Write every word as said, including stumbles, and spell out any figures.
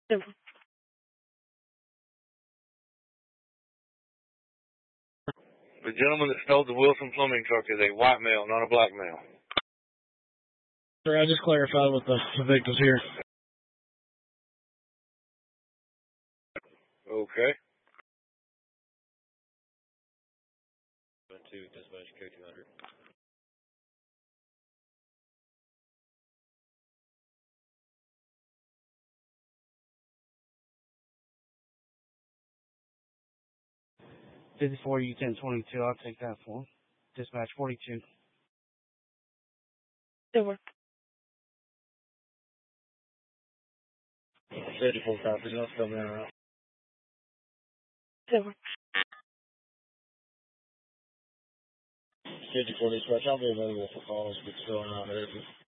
Silver. The gentleman that stole the Wilson plumbing truck is a white male, not a black male. Sir, I just clarified with the, the victims here. Okay. Two, dispatch code two hundred. fifty-four U ten twenty-two, I'll take that for him. Dispatch forty-two. Silver. fifty-four copies, I'll still be around. Silver. fifty-four dispatch, I'll be available for calls if it's going on there.